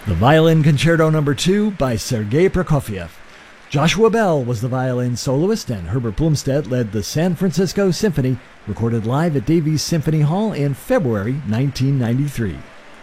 The Violin Concerto No. 2 by Sergei Prokofiev. Joshua Bell was the violin soloist, and Herbert Blumstead led the San Francisco Symphony, recorded live at Davies Symphony Hall in February 1993.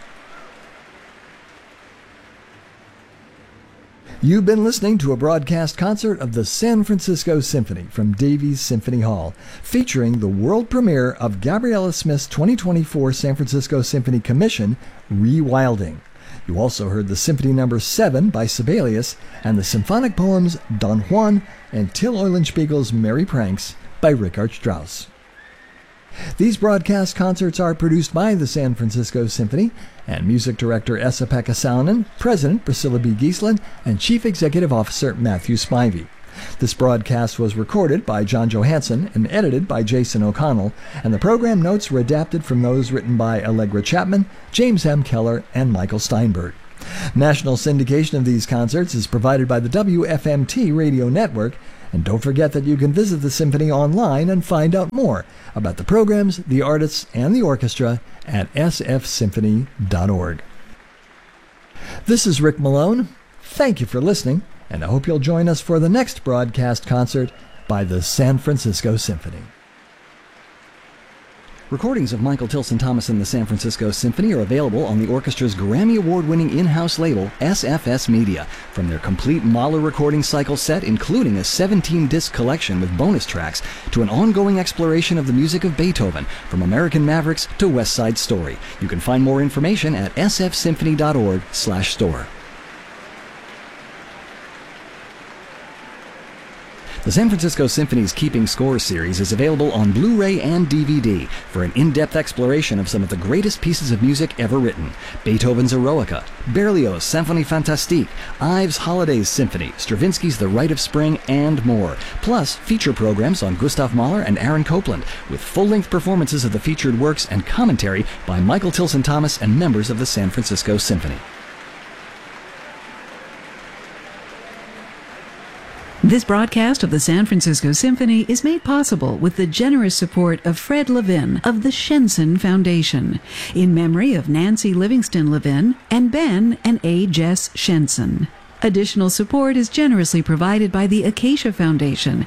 You've been listening to a broadcast concert of the San Francisco Symphony from Davies Symphony Hall, featuring the world premiere of Gabriella Smith's 2024 San Francisco Symphony Commission, Rewilding. You also heard the Symphony No. 7 by Sibelius and the symphonic poems Don Juan and Till Eulenspiegel's Merry Pranks by Richard Strauss. These broadcast concerts are produced by the San Francisco Symphony and music director Esa-Pekka Salonen, president Priscilla B. Giesland, and chief executive officer Matthew Spivey. This broadcast was recorded by John Johansson and edited by Jason O'Connell, and the program notes were adapted from those written by Allegra Chapman, James M. Keller, and Michael Steinberg. National syndication of these concerts is provided by the WFMT radio network, and don't forget that you can visit the Symphony online and find out more about the programs, the artists, and the orchestra at sfsymphony.org. This is Rick Malone. Thank you for listening, and I hope you'll join us for the next broadcast concert by the San Francisco Symphony. Recordings of Michael Tilson Thomas and the San Francisco Symphony are available on the orchestra's Grammy Award-winning in-house label, SFS Media, from their complete Mahler recording cycle set, including a 17-disc collection with bonus tracks, to an ongoing exploration of the music of Beethoven, from American Mavericks to West Side Story. You can find more information at sfsymphony.org/store. The San Francisco Symphony's Keeping Score series is available on Blu-ray and DVD for an in-depth exploration of some of the greatest pieces of music ever written. Beethoven's Eroica, Berlioz' Symphonie Fantastique, Ives' Holidays Symphony, Stravinsky's The Rite of Spring, and more. Plus, feature programs on Gustav Mahler and Aaron Copland, with full-length performances of the featured works and commentary by Michael Tilson Thomas and members of the San Francisco Symphony. This broadcast of the San Francisco Symphony is made possible with the generous support of Fred Levin of the Shenson Foundation, in memory of Nancy Livingston Levin and Ben and A. Jess Shenson. Additional support is generously provided by the Acacia Foundation.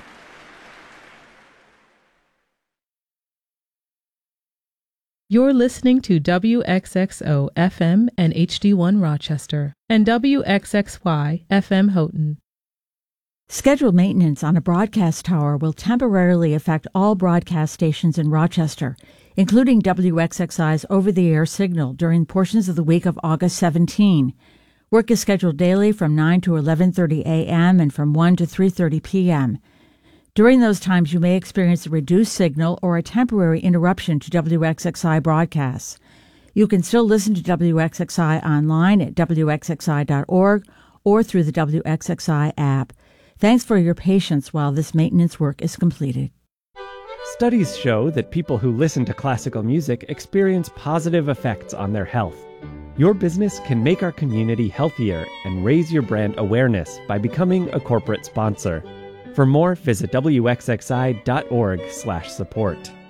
You're listening to WXXO FM and HD1 Rochester and WXXY FM Houghton. Scheduled maintenance on a broadcast tower will temporarily affect all broadcast stations in Rochester, including WXXI's over-the-air signal during portions of the week of August 17. Work is scheduled daily from 9 to 11:30 a.m. and from 1 to 3:30 p.m. During those times, you may experience a reduced signal or a temporary interruption to WXXI broadcasts. You can still listen to WXXI online at WXXI.org or through the WXXI app. Thanks for your patience while this maintenance work is completed. Studies show that people who listen to classical music experience positive effects on their health. Your business can make our community healthier and raise your brand awareness by becoming a corporate sponsor. For more, visit WXXI.org/support.